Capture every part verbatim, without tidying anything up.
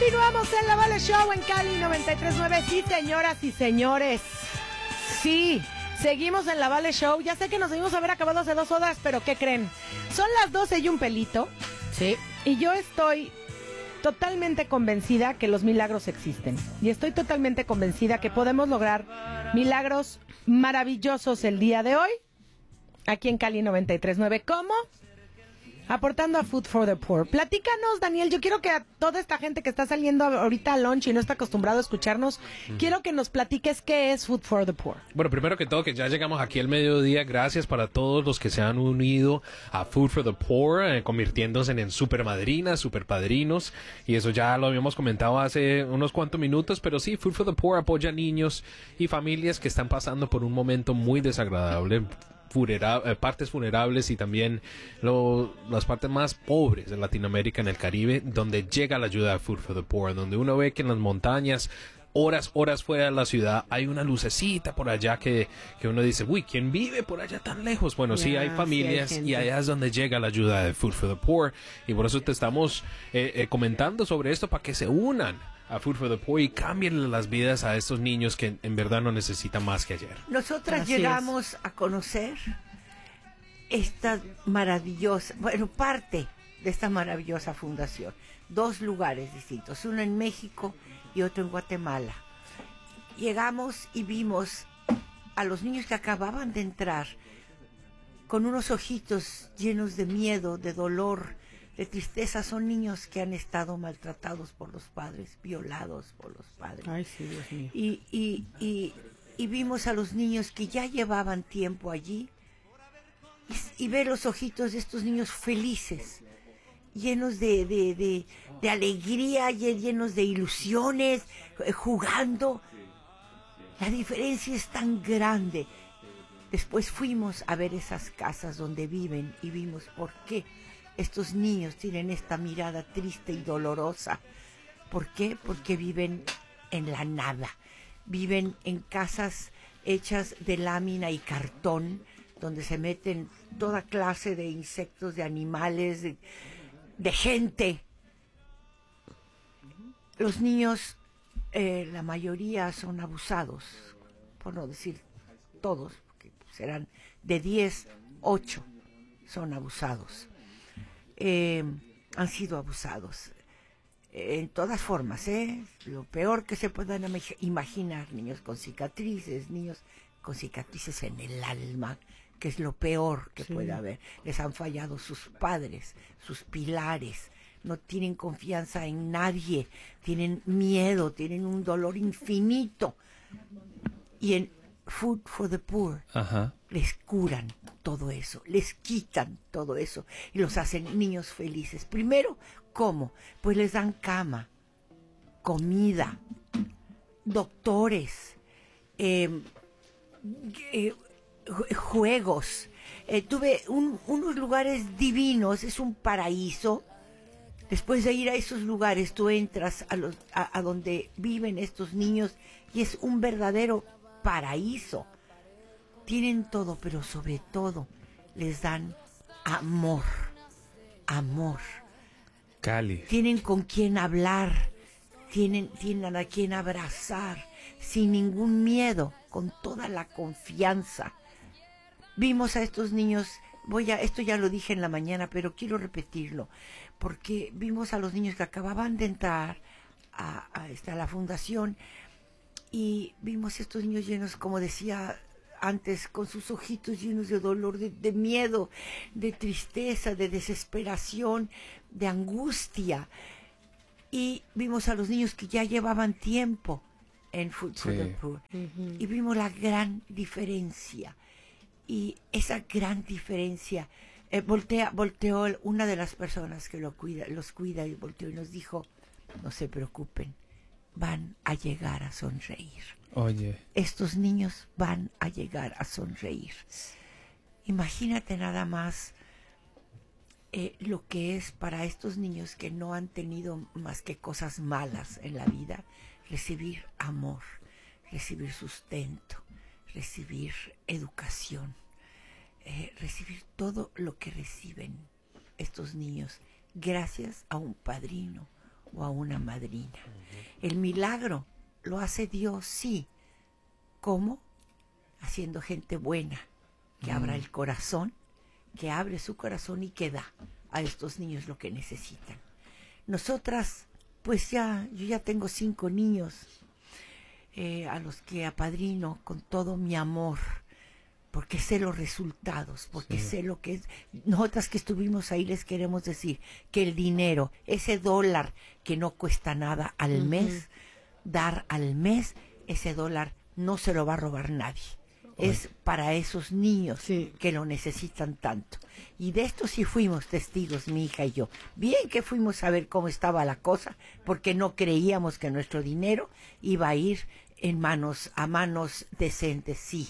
Continuamos en La Vale Show en Cali noventa y tres punto nueve. Sí, señoras y señores. Sí, seguimos en La Vale Show. Ya sé que nos debimos haber acabado hace dos horas, pero ¿qué creen? Son las doce y un pelito. Sí. Y yo estoy totalmente convencida que los milagros existen. Y estoy totalmente convencida que podemos lograr milagros maravillosos el día de hoy. Aquí en Cali noventa y tres punto nueve. ¿Cómo? Aportando a Food for the Poor. Platícanos, Daniel, yo quiero que a toda esta gente que está saliendo ahorita al lunch y no está acostumbrado a escucharnos, uh-huh. quiero que nos platiques qué es Food for the Poor. Bueno, primero que todo, que ya llegamos aquí al mediodía. Gracias para todos los que se han unido a Food for the Poor, eh, convirtiéndose en super madrinas, super padrinos. Y eso ya lo habíamos comentado hace unos cuantos minutos, pero sí, Food for the Poor apoya a niños y familias que están pasando por un momento muy desagradable. Funera- eh, partes vulnerables y también lo, las partes más pobres de Latinoamérica, en el Caribe, donde llega la ayuda de Food for the Poor, donde uno ve que en las montañas, horas, horas fuera de la ciudad, hay una lucecita por allá que, que uno dice, uy, ¿quién vive por allá tan lejos? Bueno, yeah, sí hay familias, sí hay y allá es donde llega la ayuda de Food for the Poor, y por eso te estamos eh, eh, comentando sobre esto para que se unan a Food for the Poor y cambien las vidas a estos niños que en verdad no necesitan más que ayer. Nosotras Así llegamos es. a conocer esta maravillosa, bueno, parte de esta maravillosa fundación. Dos lugares distintos, uno en México y otro en Guatemala. Llegamos y vimos a los niños que acababan de entrar con unos ojitos llenos de miedo, de dolor, de tristeza. Son niños que han estado maltratados por los padres, violados por los padres. Ay, sí, Dios mío. Y, y, y, y vimos a los niños que ya llevaban tiempo allí y, y ver los ojitos de estos niños felices, llenos de, de, de, de alegría, llenos de ilusiones, jugando. La diferencia es tan grande. Después fuimos a ver esas casas donde viven y vimos por qué estos niños tienen esta mirada triste y dolorosa. ¿Por qué? Porque viven en la nada. Viven en casas hechas de lámina y cartón, donde se meten toda clase de insectos, de animales, de, de gente. Los niños, eh, la mayoría son abusados, por no decir todos, porque serán de diez, ocho son abusados. Eh, han sido abusados eh, en todas formas, ¿eh? Lo peor que se puedan imaginar, niños con cicatrices, niños con cicatrices en el alma, que es lo peor que sí. puede haber. Les han fallado sus padres, sus pilares, no tienen confianza en nadie, tienen miedo, tienen un dolor infinito. Y en Food for the Poor, ajá, les curan todo eso, les quitan todo eso y los hacen niños felices. Primero, ¿cómo? Pues les dan cama, comida, doctores, eh, eh, juegos. Eh, tuve un, unos lugares divinos, es un paraíso. Después de ir a esos lugares, tú entras a, los, a, a donde viven estos niños y es un verdadero paraíso. Tienen todo, pero sobre todo les dan amor, amor. Cali. Tienen con quién hablar, tienen, tienen a quien abrazar, sin ningún miedo, con toda la confianza. Vimos a estos niños, voy a, esto ya lo dije en la mañana, pero quiero repetirlo, porque vimos a los niños que acababan de entrar a, a, esta, a la fundación. Y vimos estos niños llenos, como decía antes, con sus ojitos llenos de dolor, de, de miedo, de tristeza, de desesperación, de angustia. Y vimos a los niños que ya llevaban tiempo en Food for the Poor. Uh-huh. Y vimos la gran diferencia. Y esa gran diferencia, eh, voltea, volteó una de las personas que lo cuida, los cuida y volteó y nos dijo, no se preocupen, van a llegar a sonreír. Oye. Estos niños van a llegar a sonreír. Imagínate nada más eh, lo que es para estos niños que no han tenido más que cosas malas en la vida, recibir amor, recibir sustento, recibir educación, eh, recibir todo lo que reciben estos niños gracias a un padrino o a una madrina. El milagro lo hace Dios, sí. ¿Cómo? Haciendo gente buena, que mm. abra el corazón, que abre su corazón y que da a estos niños lo que necesitan. Nosotras, pues ya, yo ya tengo cinco niños eh, a los que apadrino con todo mi amor, porque sé los resultados, porque sí. sé lo que es. Nosotras que estuvimos ahí les queremos decir que el dinero, ese dólar que no cuesta nada al uh-huh. mes, dar al mes, ese dólar no se lo va a robar nadie. Es para esos niños sí. que lo necesitan tanto. Y de esto sí fuimos testigos, mi hija y yo. Bien que fuimos a ver cómo estaba la cosa, porque no creíamos que nuestro dinero iba a ir en manos, a manos decentes, sí.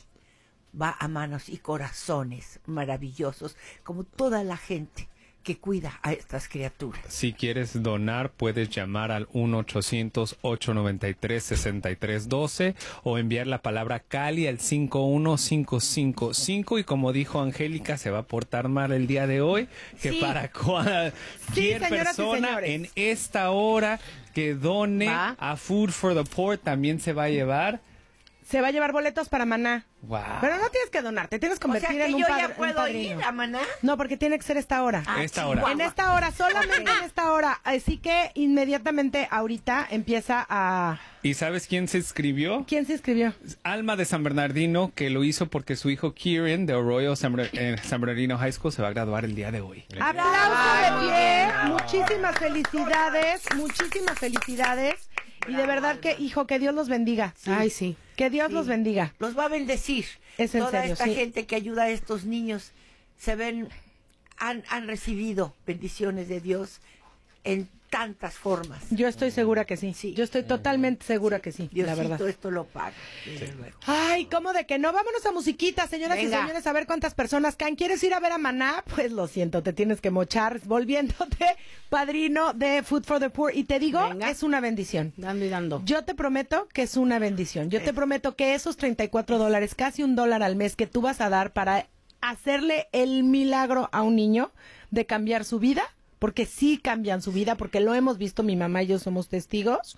Va a manos y corazones maravillosos, como toda la gente que cuida a estas criaturas. Si quieres donar, puedes llamar al uno ochocientos, ocho noventa y tres, sesenta y tres doce o enviar la palabra Cali al cinco uno cinco cinco cinco. Y como dijo Angélica, se va a portar mal el día de hoy, que sí. para cualquier sí, persona en esta hora que done ¿Va? a Food for the Poor también se va a llevar... Se va a llevar boletos para Maná. Wow. Pero no tienes que donar, te tienes que convertir o sea, que en un yo padre, ya puedo ir a Maná. No, porque tiene que ser esta hora. Ah, esta hora. En esta hora, solamente en esta hora. Así que inmediatamente ahorita empieza a... ¿Y sabes quién se inscribió? ¿Quién se inscribió? Alma de San Bernardino, que lo hizo porque su hijo Kieran de Arroyo San, Ber- eh, San Bernardino High School se va a graduar el día de hoy. ¡Aplauso de pie! Muchísimas felicidades, muchísimas felicidades. Y de verdad que, hijo, que Dios los bendiga. Sí. Ay, sí. Que Dios sí. los bendiga. Los va a bendecir. Es en Toda serio, esta sí. gente que ayuda a estos niños se ven, han, han recibido bendiciones de Dios en tantas formas. Yo estoy segura que sí. Sí. Yo estoy totalmente segura que sí, Diosito, la verdad. esto lo paga. Sí. Ay, ¿cómo de que no? Vámonos a musiquita, señoras Venga. y señores, a ver cuántas personas caen. ¿Quieres ir a ver a Maná? Pues lo siento, te tienes que mochar volviéndote padrino de Food for the Poor. Y te digo, Venga. es una bendición. Dando y dando. Yo te prometo que es una bendición. Yo te prometo que esos treinta y cuatro dólares, casi un dólar al mes que tú vas a dar para hacerle el milagro a un niño de cambiar su vida, porque sí cambian su vida, porque lo hemos visto, mi mamá y yo somos testigos.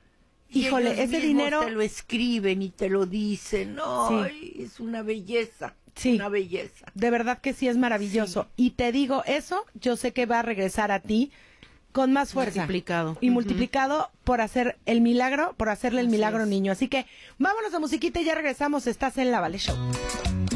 Y Híjole, ellos ese mismos dinero... te lo escriben y te lo dicen. Ay, sí. Es una belleza. Sí, una belleza. De verdad que sí es maravilloso. Sí. Y te digo, eso yo sé que va a regresar a ti con más fuerza. Multiplicado. Y uh-huh. multiplicado por hacer el milagro, por hacerle el Así milagro a es. un niño. Así que vámonos a musiquita y ya regresamos. Estás en La Vale Show.